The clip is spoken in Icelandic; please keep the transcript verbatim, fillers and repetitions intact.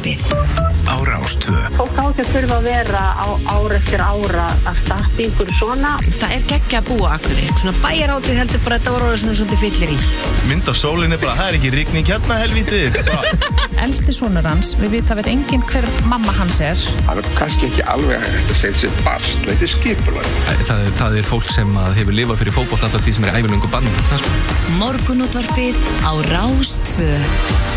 Morgunútvarpið á Rás tvö. Fólk á ekki að þurfa að vera á ár eftir ára að stappa ykkur svona. Það er geggja að búa Akureyri. Svona bæjarhátíð heldur bara að þetta voru orðið svona svolítið fyllir í. Mynd á sólinni bara, það er ekki rigning hérna helvítið. Elsti sonur hans, við vita veit enginn hver mamma hans er. Það er kannski ekki alveg að segja sér bast, þetta er skipulag. Það, það er fólk sem hefur lifað fyrir fótbolt alltaf því sem er ævilöngu bann. Morgunútvarpið á Rás tvö.